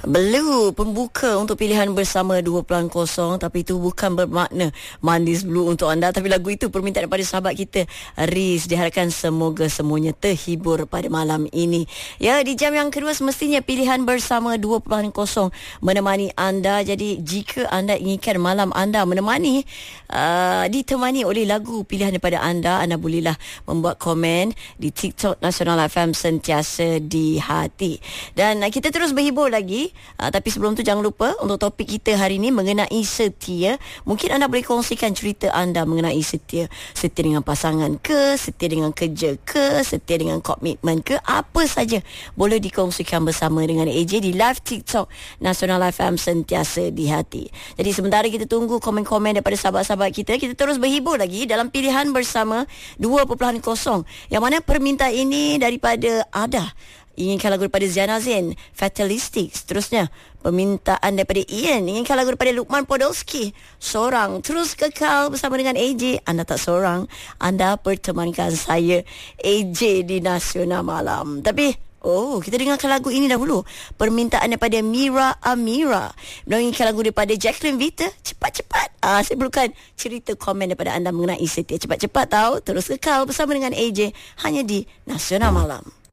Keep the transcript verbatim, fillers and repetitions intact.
Blue pembuka untuk pilihan bersama dua kosong, tapi itu bukan bermakna manis blue untuk anda, tapi lagu itu permintaan daripada sahabat kita Riz. Diharapkan semoga semuanya terhibur pada malam ini. Ya, di jam yang kedua semestinya pilihan bersama dua kosong menemani anda. Jadi jika anda inginkan malam anda menemani uh, ditemani oleh lagu pilihan daripada anda, anda bolehlah membuat komen di TikTok Nasional F M Sentiasa di Hati. Dan uh, kita terus berhibur lagi. Uh, tapi sebelum tu jangan lupa untuk topik kita hari ini mengenai setia. Mungkin anda boleh kongsikan cerita anda mengenai setia. Setia dengan pasangan ke, setia dengan kerja ke, setia dengan komitmen ke, apa saja boleh dikongsikan bersama dengan A J di live TikTok Nasional F M Sentiasa di Hati. Jadi sementara kita tunggu komen-komen daripada sahabat-sahabat kita, kita terus berhibur lagi dalam pilihan bersama dua kosong, yang mana permintaan ini daripada Ada. Inginkan lagu daripada Ziana Zain, Fatalistic. Seterusnya permintaan daripada Ian, inginkan lagu daripada Lukman Podolski, Seorang. Terus kekal bersama dengan A J. Anda tak seorang, anda pertemankan saya, A J, di Nasional Malam. Tapi oh, kita dengarkan lagu ini dahulu. Permintaan daripada Mira Amira, menginginkan lagu daripada Jacqueline Vita, Cepat-cepat. Ah, saya perlukan cerita komen daripada anda mengenai setia. Cepat-cepat tahu. Terus kekal bersama dengan A J hanya di Nasional Malam.